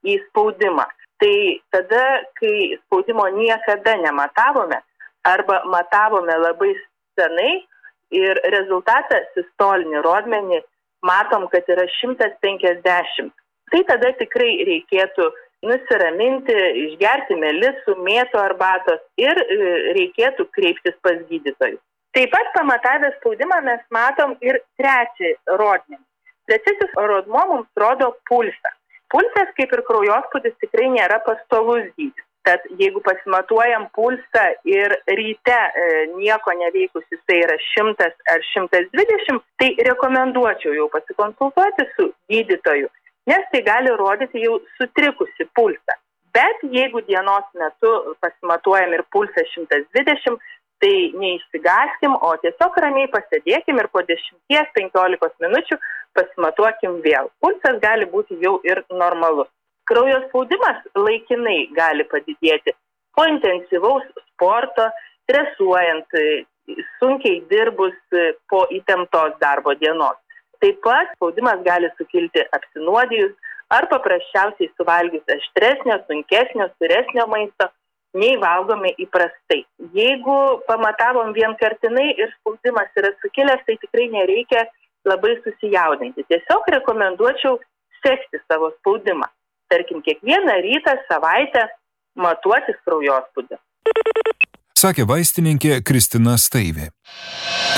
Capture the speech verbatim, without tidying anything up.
į spaudimą. Tai tada, kai spaudimo niekada nematavome arba matavome labai senai ir rezultatą sistolinį rodmenį matom, kad yra šimtas penkiasdešimt. Tai tada tikrai reikėtų nusiraminti, išgerti melisų, mėtų arbatos ir reikėtų kreiptis pas gydytojus. Taip pat pamatavę spaudimą mes matom ir trečią rodmenį. Trečiasis rodmuo mums rodo pulsą. Pulsas, kaip ir kraujospūdis, tikrai nėra pastovus dydis. Tad jeigu pasimatuojam pulsą ir ryte e, nieko neveikus jisai yra šimtas ar šimtas dvidešimt, tai rekomenduočiau jau pasikonsultuoti su gydytoju, nes tai gali rodyti jau sutrikusi pulsą. Bet jeigu dienos metu pasimatuojam ir pulsą šimtas dvidešimt, tai neišsigaskim, o tiesiog ramiai pasėdėkim ir po dešimties penkiolikos minučių pasimatuokim vėl. Pulsas gali būti jau ir normalus. Kraujo spaudimas laikinai gali padidėti po intensyvaus sporto, stresuojant, sunkiai dirbus po įtemptos darbo dienos. Taip pat spaudimas gali sukilti apsinuodijus ar paprasčiausiai suvalgius aštresnio, sunkesnio, suresnio maisto, nei valgome įprastai. Jeigu pamatavom vienkartinai ir spaudimas yra sukilęs, tai tikrai nereikia labai susijaudinti. Tiesiog rekomenduočiau sekti savo spaudimą. Tarkim, kiekvieną rytą, savaitę matuotis kraujospūdį. Sakė vaistininkė Kristina Staivė.